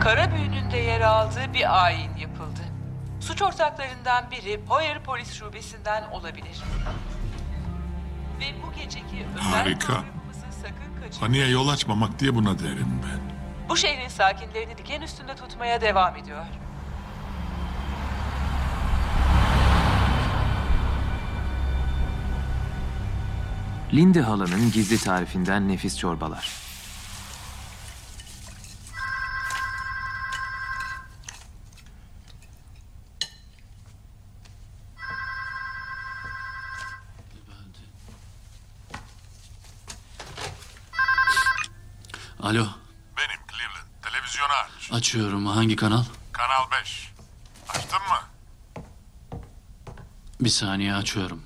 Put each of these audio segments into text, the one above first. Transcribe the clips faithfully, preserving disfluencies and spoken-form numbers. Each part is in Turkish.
Kara büyünün de yer aldığı bir ayin yapıldı. Suç ortaklarından biri Hoyer Polis Şubesi'nden olabilir. Ve bu geceki özel Harika. programımızı sakın kaçırmayın. Paniğe yol açmamak diye buna derim ben. Bu şehrin sakinlerini diken üstünde tutmaya devam ediyor. Linde halanın gizli tarifinden nefis çorbalar. Alo, Benim Cleveland. Televizyonu aç. açıyorum. Hangi kanal? Kanal beş. Açtın mı? Bir saniye açıyorum.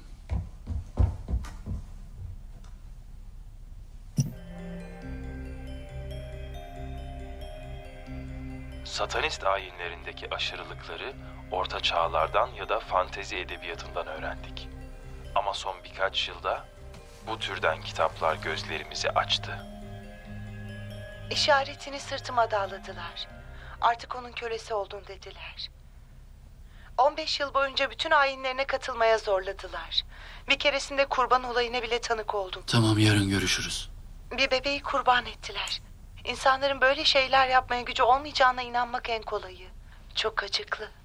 Satanist ayinlerindeki aşırılıkları orta çağlardan ya da fantezi edebiyatından öğrendik. Ama son birkaç yılda bu türden kitaplar gözlerimizi açtı. İşaretini sırtıma dağladılar. Artık onun kölesi oldun dediler. on beş yıl boyunca bütün ayinlerine katılmaya zorladılar. Bir keresinde kurban olayına bile tanık oldum. Tamam, yarın görüşürüz. Bir bebeği kurban ettiler. İnsanların böyle şeyler yapmaya gücü olmayacağına inanmak en kolayı. Çok acıklı.